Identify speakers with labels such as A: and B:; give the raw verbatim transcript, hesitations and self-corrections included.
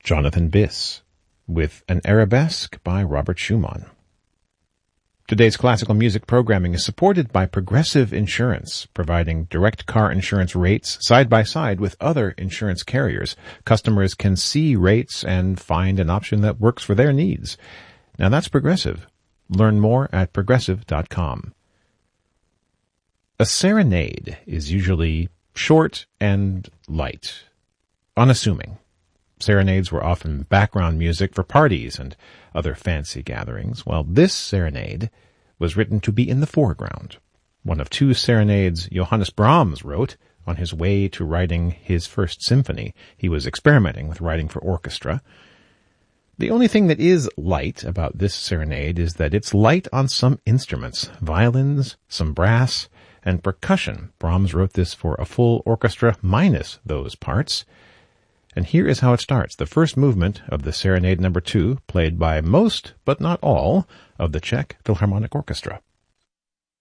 A: Jonathan Biss, with An Arabesque by Robert Schumann. Today's classical music programming is supported by Progressive Insurance, providing direct car insurance rates side by side with other insurance carriers. Customers can see rates and find an option that works for their needs. Now that's Progressive. Learn more at progressive dot com. A serenade is usually short and light, unassuming. Serenades were often background music for parties and other fancy gatherings, while this serenade was written to be in the foreground. One of two serenades Johannes Brahms wrote on his way to writing his first symphony. He was experimenting with writing for orchestra. The only thing that is light about this serenade is that it's light on some instruments, violins, some brass, and percussion. Brahms wrote this for a full orchestra minus those parts. And here is how it starts, the first movement of the Serenade number two, played by most, but not all, of the Czech Philharmonic Orchestra.